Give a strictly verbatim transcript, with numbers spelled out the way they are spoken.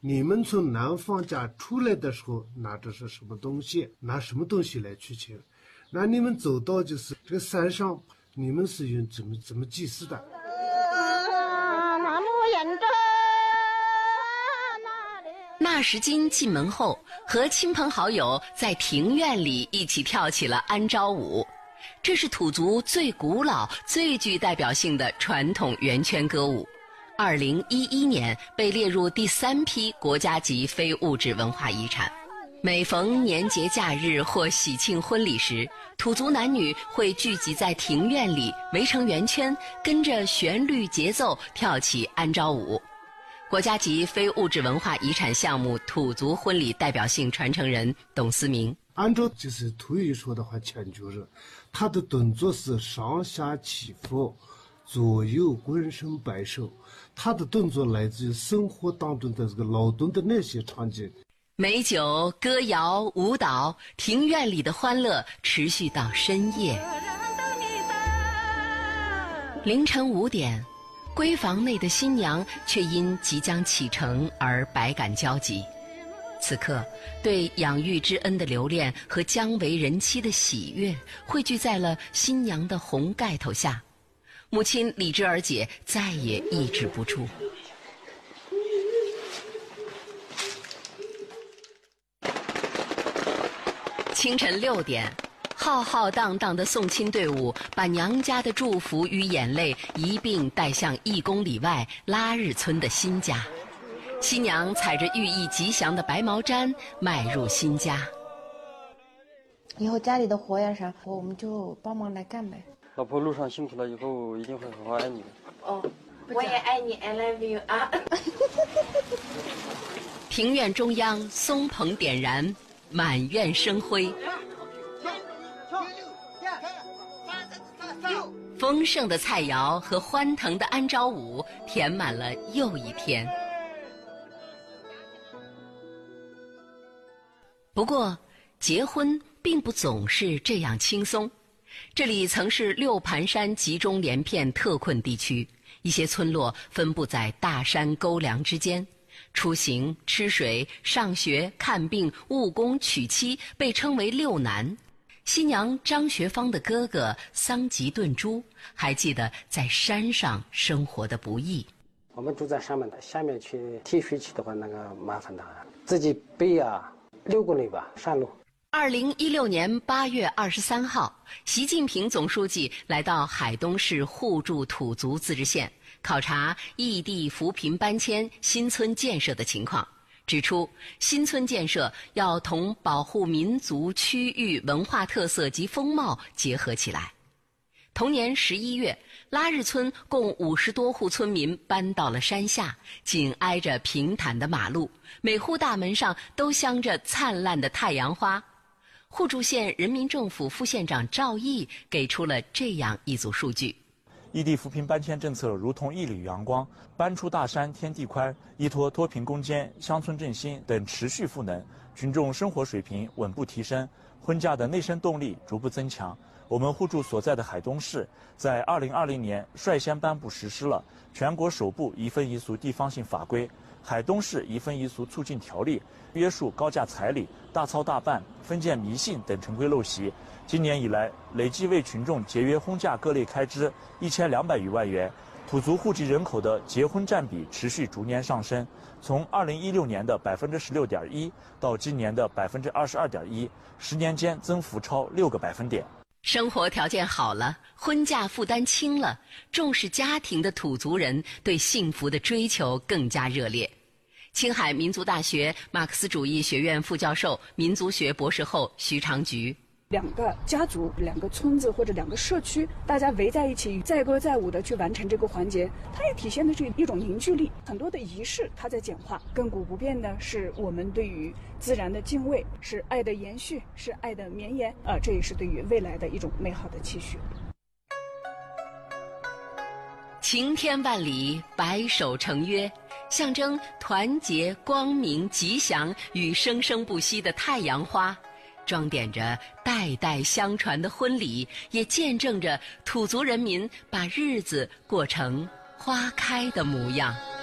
你们从男方家出来的时候拿着是什么东西，拿什么东西来取钱，那你们走到就是这个山上，你们是用怎么怎么祭祀的？ 纳什金进门后，和亲朋好友在庭院里一起跳起了安招舞。这是土族最古老、最具代表性的传统圆圈歌舞。二零一一年被列入第三批国家级非物质文化遗产。每逢年节假日或喜庆婚礼时，土族男女会聚集在庭院里，围成圆圈，跟着旋律节奏跳起安招舞。国家级非物质文化遗产项目土族婚礼代表性传承人董思明。 按照就是土语说的话，前就是他的动作是上下起伏，左右滚身摆手，他的动作来自于生活当中的这个劳动的那些场景。 美酒、歌谣、舞蹈，庭院里的欢乐持续到深夜。凌晨五点，闺房内的新娘却因即将启程而百感交集。此刻，对养育之恩的留恋和将为人妻的喜悦汇聚在了新娘的红盖头下，母亲李芝儿姐再也抑制不住。清晨六点，浩浩荡荡的送亲队伍把娘家的祝福与眼泪一并带向一公里外拉日村的新家。新娘踩着寓意吉祥的白毛毡迈入新家。 以后家里的活呀啥活，我们就帮忙来干呗。 老婆路上辛苦了，以后一定会好好爱你的。 哦，我也爱你 ，I love you 啊！ 庭院中央，松棚点燃，满院生辉。丰盛的菜肴和欢腾的安招舞填满了又一天。不过，结婚并不总是这样轻松。这里曾是六盘山集中连片特困地区，一些村落分布在大山沟梁之间，出行、吃水、上学、看病、务工、娶妻被称为六难。新娘张学芳的哥哥桑吉顿珠还记得在山上生活的不易。 我们住在上面的，下面去提水去的话，那个麻烦大了，自己背啊，六公里吧，山路。 二零一六年八月二十三号，习近平总书记来到海东市互助土族自治县，考察异地扶贫搬迁、新村建设的情况，指出新村建设要同保护民族区域文化特色及风貌结合起来。同年十一月，拉日村共五十多户村民搬到了山下，紧挨着平坦的马路，每户大门上都镶着灿烂的太阳花。互助县人民政府副县长赵毅给出了这样一组数据： 异地扶贫搬迁政策如同一缕阳光，搬出大山添地宽，依托脱贫攻坚、乡村振兴等持续赋能，群众生活水平稳步提升，婚嫁的内生动力逐步增强。我们互助所在的海东市，在二零二零年率先颁布实施了全国首部一婚一俗地方性法规《海东市一婚一俗促进条例》，约束高价彩礼、大操大办、封建迷信等陈规陋习。今年以来，累计为群众节约婚嫁各类开支一千两百余万元。土族户籍人口的结婚占比持续逐年上升，从二零一六年的百分之十六点一到今年的百分之二十二点一，十年间增幅超六个百分点。 生活条件好了，婚嫁负担轻了，重视家庭的土族人对幸福的追求更加热烈。青海民族大学马克思主义学院副教授、民族学博士后徐长菊： 两个家族、两个村子或者两个社区，大家围在一起，载歌载舞的去完成这个环节，它也体现的是一种凝聚力。很多的仪式它在简化，亘古不变的是我们对于自然的敬畏，是爱的延续，是爱的绵延。呃，这也是对于未来的一种美好的期许。 晴天万里，白首成约，象征团结、光明、吉祥与生生不息的太阳花，装点着代代相传的婚礼，也见证着土族人民把日子过成花开的模样。